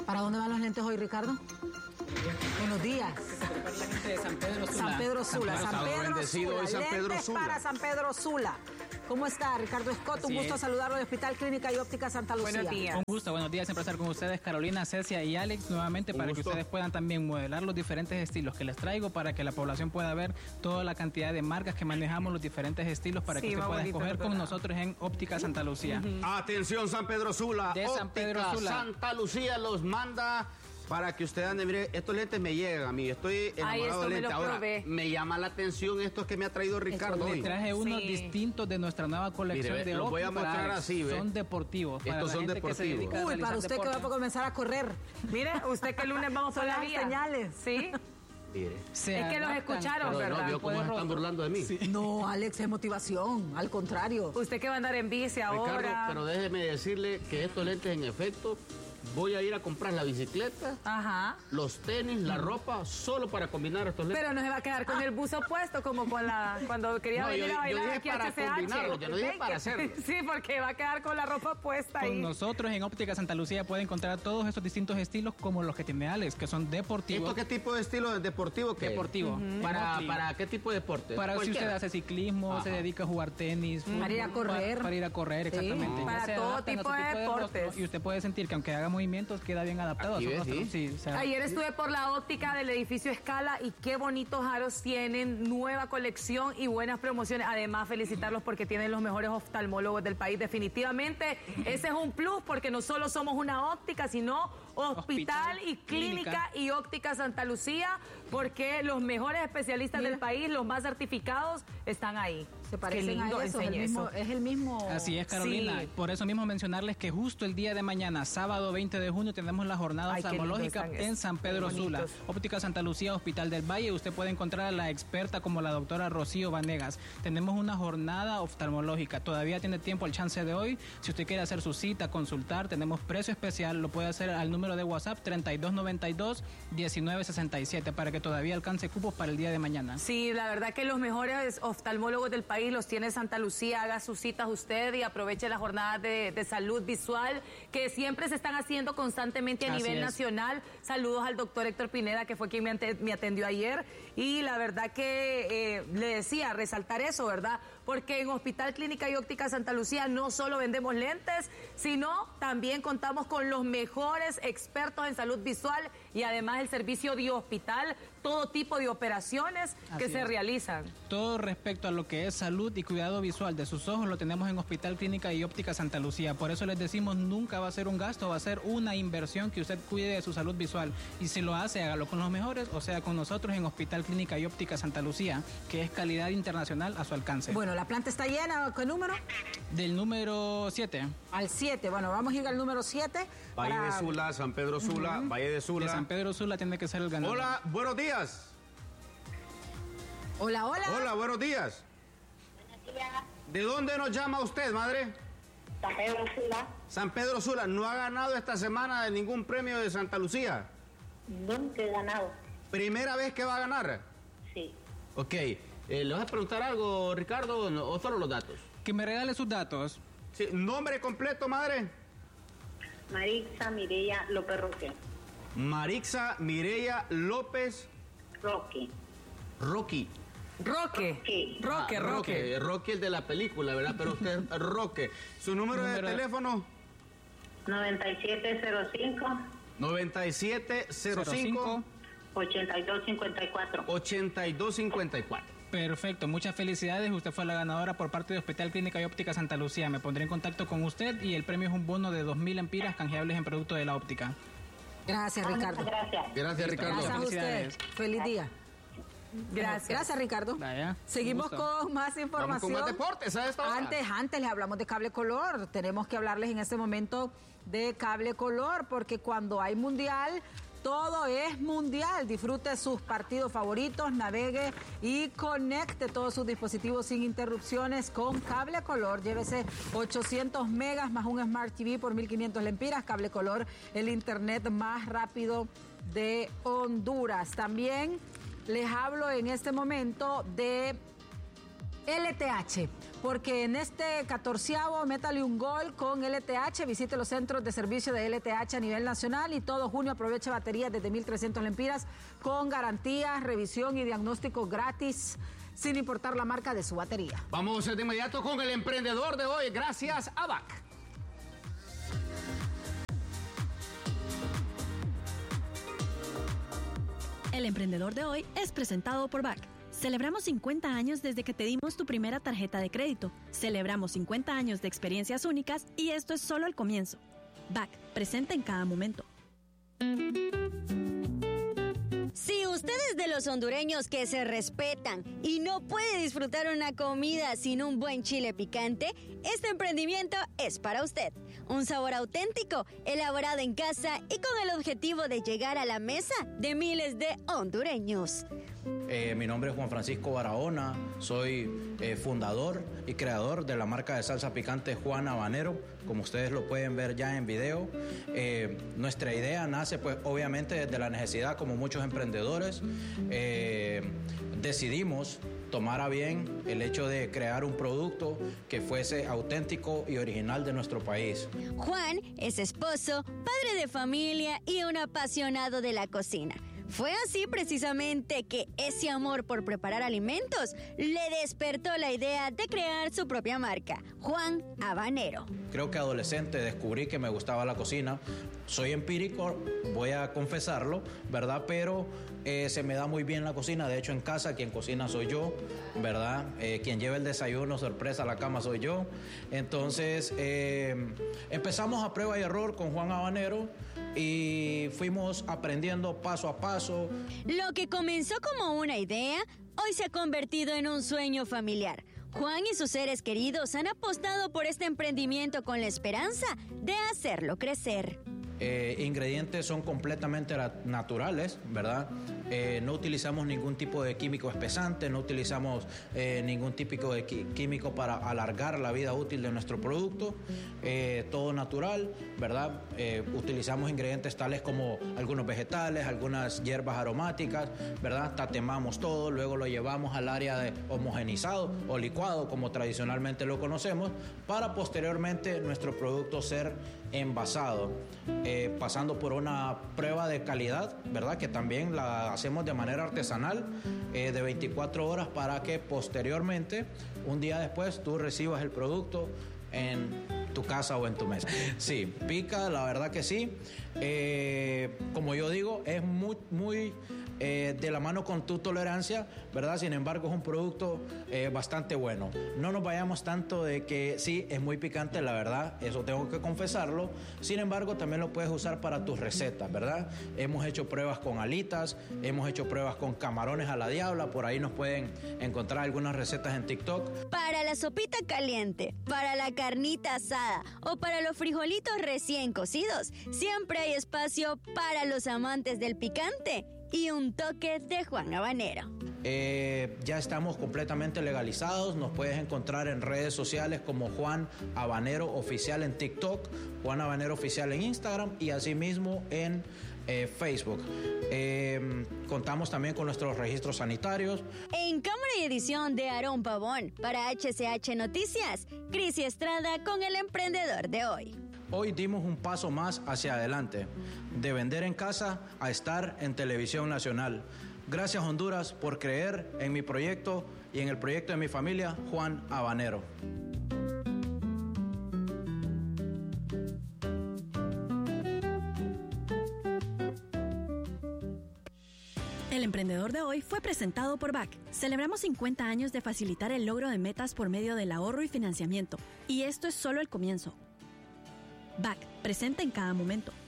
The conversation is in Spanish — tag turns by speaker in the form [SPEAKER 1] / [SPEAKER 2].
[SPEAKER 1] ¿Para dónde van los lentes hoy, Ricardo? Buenos días.
[SPEAKER 2] La gente de San Pedro Sula.
[SPEAKER 1] San Pedro Sula. San Pedro Sula.
[SPEAKER 3] Pedro Sula.
[SPEAKER 1] Para San Pedro Sula. ¿Cómo está, Ricardo Scott? Un gusto saludarlo de Hospital Clínica y Óptica Santa Lucía.
[SPEAKER 2] Buenos días. Un gusto, buenos días. Siempre estar con ustedes, Carolina, Cecia y Alex, nuevamente para que ustedes puedan también modelar los diferentes estilos que les traigo para que la población pueda ver toda la cantidad de marcas que manejamos, los diferentes estilos para que usted pueda escoger con nosotros en Óptica Santa Lucía.
[SPEAKER 3] Atención, San Pedro Sula.
[SPEAKER 2] De San Pedro Sula.
[SPEAKER 3] Santa Lucía los manda para que usted ande. Mire, estos lentes me llegan a mí. Estoy enamorado de lentes. Ahora, me llama la atención estos que me ha traído Ricardo hoy.
[SPEAKER 2] Traje unos distintos de nuestra nueva colección.
[SPEAKER 3] Mire, los voy a mostrar así, ¿ve?
[SPEAKER 2] Son deportivos.
[SPEAKER 3] Estos son deportivos.
[SPEAKER 1] Uy, para usted que va a comenzar a correr.
[SPEAKER 4] Mire, usted que el lunes vamos a la vía.
[SPEAKER 1] Señales.
[SPEAKER 4] Sí.
[SPEAKER 3] Mire.
[SPEAKER 4] Es que los escucharon,
[SPEAKER 3] pero
[SPEAKER 4] ¿verdad?
[SPEAKER 3] No, vio cómo se están burlando de mí.
[SPEAKER 1] Sí. No, Alex, es motivación. Al contrario.
[SPEAKER 4] Usted que va a andar en bici ahora.
[SPEAKER 3] Ricardo, pero déjeme decirle que estos lentes, en efecto, voy a ir a comprar la bicicleta, los tenis, la ropa, solo para combinar estos lentes.
[SPEAKER 4] Pero no se va a quedar con el buzo puesto como con cuando quería venir a bailar aquí a
[SPEAKER 3] HCH. Yo no dije para hacerlo.
[SPEAKER 4] Sí, porque va a quedar con la ropa puesta ahí.
[SPEAKER 2] Con nosotros en Óptica Santa Lucía puede encontrar todos estos distintos estilos como los que tiene Alex, que son deportivos.
[SPEAKER 3] ¿Esto qué tipo de estilo deportivo que
[SPEAKER 2] deportivo.
[SPEAKER 3] ¿Para qué tipo de deporte?
[SPEAKER 2] Para si usted hace ciclismo, se dedica a jugar tenis, fútbol,
[SPEAKER 1] para ir a correr.
[SPEAKER 2] Para ir a correr, exactamente.
[SPEAKER 4] Para todo tipo de deportes.
[SPEAKER 2] Y usted puede sentir que aunque haga movimientos, queda bien adaptado a su rostro.
[SPEAKER 4] Ayer estuve por la óptica del edificio Escala y qué bonitos aros tienen, nueva colección y buenas promociones. Además, felicitarlos porque tienen los mejores oftalmólogos del país. Definitivamente, ese es un plus porque no solo somos una óptica, sino Hospital y Clínica y Óptica Santa Lucía, porque los mejores especialistas del país, los más certificados, están ahí.
[SPEAKER 1] Se parecen a eso, es el mismo.
[SPEAKER 2] Así es, Carolina. Sí. Por eso mismo mencionarles que justo el día de mañana, sábado 20 de junio, tenemos la jornada oftalmológica en San Pedro Sula. Óptica Santa Lucía, Hospital del Valle. Usted puede encontrar a la experta como la doctora Rocío Vanegas. Tenemos una jornada oftalmológica. Todavía tiene tiempo al chance de hoy. Si usted quiere hacer su cita, consultar, tenemos precio especial. Lo puede hacer al número de WhatsApp 3292-1967 para que todavía alcance cupos para el día de mañana.
[SPEAKER 4] Sí, la verdad que los mejores oftalmólogos del país los tiene Santa Lucía. Haga sus citas usted y aproveche las jornadas de salud visual que siempre se están haciendo constantemente a nivel nacional. Saludos al doctor Héctor Pineda, que fue quien me atendió ayer. Y la verdad que le decía, resaltar eso, ¿verdad? Porque en Hospital Clínica y Óptica Santa Lucía no solo vendemos lentes, sino también contamos con los mejores expertos en salud visual y además el servicio de hospital, todo tipo de operaciones que se realizan.
[SPEAKER 2] Todo respecto a lo que es salud y cuidado visual de sus ojos lo tenemos en Hospital Clínica y Óptica Santa Lucía. Por eso les decimos, nunca va a ser un gasto, va a ser una inversión que usted cuide de su salud visual. Y si lo hace, hágalo con los mejores, o sea, con nosotros en Hospital Clínica y Óptica Santa Lucía, que es calidad internacional a su alcance.
[SPEAKER 1] Bueno, la planta está llena. ¿Qué número?
[SPEAKER 2] Del número 7.
[SPEAKER 1] Al 7. Bueno, vamos a ir al número 7.
[SPEAKER 3] Valle de Sula, San Pedro Sula, Valle de Sula.
[SPEAKER 2] De San Pedro Sula tiene que ser el ganador.
[SPEAKER 3] Hola, buenos días.
[SPEAKER 1] Hola, hola.
[SPEAKER 3] Hola, buenos días.
[SPEAKER 5] Buenos días.
[SPEAKER 3] ¿De dónde nos llama usted, madre?
[SPEAKER 5] San Pedro Sula.
[SPEAKER 3] San Pedro Sula, ¿no ha ganado esta semana ningún premio de Santa Lucía?
[SPEAKER 5] Nunca he ganado.
[SPEAKER 3] ¿Primera vez que va a ganar?
[SPEAKER 5] Sí.
[SPEAKER 3] Ok. ¿Le vas a preguntar algo, Ricardo, o solo los datos?
[SPEAKER 2] Que me regale sus datos.
[SPEAKER 3] Sí. ¿Nombre completo, madre?
[SPEAKER 5] Marixa Mireya López Roque.
[SPEAKER 3] Marixa Mireya López
[SPEAKER 5] Roque.
[SPEAKER 3] Rocky.
[SPEAKER 4] Roque.
[SPEAKER 3] Roque, el de la película, ¿verdad? Pero usted es Roque. ¿Su número de teléfono?
[SPEAKER 5] 9705.
[SPEAKER 3] 9705.
[SPEAKER 5] 8254.
[SPEAKER 3] 8254.
[SPEAKER 2] Perfecto, muchas felicidades. Usted fue la ganadora por parte de Hospital Clínica y Óptica Santa Lucía. Me pondré en contacto con usted y el premio es un bono de 2.000 empiras canjeables en producto de la óptica.
[SPEAKER 1] Gracias, Ricardo.
[SPEAKER 3] Gracias, Ricardo.
[SPEAKER 1] Gracias a usted. Feliz día. Gracias, Ricardo.
[SPEAKER 2] Vaya,
[SPEAKER 1] seguimos con más información.
[SPEAKER 3] Vamos con más deportes, ¿sabes?
[SPEAKER 1] Antes les hablamos de Cable Color. Tenemos que hablarles en este momento de Cable Color, porque cuando hay mundial, todo es mundial. Disfrute sus partidos favoritos, navegue y conecte todos sus dispositivos sin interrupciones con Cable Color. Llévese 800 megas más un Smart TV por 1.500 lempiras. Cable Color, el internet más rápido de Honduras. También les hablo en este momento de LTH, porque en este 14º métale un gol con LTH, visite los centros de servicio de LTH a nivel nacional y todo junio aproveche baterías desde 1,300 lempiras con garantías, revisión y diagnóstico gratis, sin importar la marca de su batería.
[SPEAKER 3] Vamos de inmediato con el emprendedor de hoy, gracias a BAC.
[SPEAKER 6] El emprendedor de hoy es presentado por BAC. Celebramos 50 años desde que te dimos tu primera tarjeta de crédito. Celebramos 50 años de experiencias únicas y esto es solo el comienzo. BAC, presente en cada momento.
[SPEAKER 7] Si usted es de los hondureños que se respetan y no puede disfrutar una comida sin un buen chile picante, este emprendimiento es para usted. Un sabor auténtico, elaborado en casa y con el objetivo de llegar a la mesa de miles de hondureños.
[SPEAKER 8] Mi nombre es Juan Francisco Barahona, soy fundador y creador de la marca de salsa picante Juan Habanero, como ustedes lo pueden ver ya en video. Nuestra idea nace pues obviamente desde la necesidad, como muchos emprendedores. Decidimos tomar a bien el hecho de crear un producto que fuese auténtico y original de nuestro país.
[SPEAKER 7] Juan es esposo, padre de familia y un apasionado de la cocina. Fue así precisamente que ese amor por preparar alimentos le despertó la idea de crear su propia marca, Juan Habanero.
[SPEAKER 8] Creo que adolescente descubrí que me gustaba la cocina. Soy empírico, voy a confesarlo, ¿verdad? Pero se me da muy bien la cocina. De hecho, en casa quien cocina soy yo, ¿verdad? Quien lleva el desayuno sorpresa a la cama soy yo. Entonces, empezamos a prueba y error con Juan Habanero y fuimos aprendiendo paso a paso.
[SPEAKER 7] Lo que comenzó como una idea, hoy se ha convertido en un sueño familiar. Juan y sus seres queridos han apostado por este emprendimiento con la esperanza de hacerlo crecer.
[SPEAKER 8] Ingredientes son completamente naturales, ¿verdad? No utilizamos ningún tipo de químico espesante, no utilizamos ningún tipo de químico para alargar la vida útil de nuestro producto, todo natural, ¿verdad? Utilizamos ingredientes tales como algunos vegetales, algunas hierbas aromáticas, ¿verdad? Tatemamos todo, luego lo llevamos al área de homogenizado o licuado, como tradicionalmente lo conocemos, para posteriormente nuestro producto ser envasado, pasando por una prueba de calidad, ¿verdad? Que también la hacemos de manera artesanal, de 24 horas para que posteriormente, un día después, tú recibas el producto en tu casa o en tu mesa. Sí, pica, la verdad que sí. Como yo digo, es muy de la mano con tu tolerancia, ¿verdad? Sin embargo, es un producto bastante bueno. No nos vayamos tanto de que sí, es muy picante, la verdad, eso tengo que confesarlo. Sin embargo, también lo puedes usar para tus recetas, ¿verdad? Hemos hecho pruebas con alitas, hemos hecho pruebas con camarones a la diabla, por ahí nos pueden encontrar algunas recetas en TikTok.
[SPEAKER 7] Para la sopita caliente, para la carnita asada o para los frijolitos recién cocidos, siempre hay espacio para los amantes del picante y un toque de Juan Habanero.
[SPEAKER 8] Ya estamos completamente legalizados, nos puedes encontrar en redes sociales como Juan Habanero Oficial en TikTok, Juan Habanero Oficial en Instagram y asimismo en Facebook. Contamos también con nuestros registros sanitarios.
[SPEAKER 7] En cámara y edición de Aarón Pavón, para HCH Noticias, Cris Estrada con el emprendedor de hoy.
[SPEAKER 8] Hoy dimos un paso más hacia adelante, de vender en casa a estar en televisión nacional. Gracias Honduras por creer en mi proyecto y en el proyecto de mi familia, Juan Habanero.
[SPEAKER 6] El emprendedor de hoy fue presentado por BAC. Celebramos 50 años de facilitar el logro de metas por medio del ahorro y financiamiento. Y esto es solo el comienzo. BAC, presente en cada momento.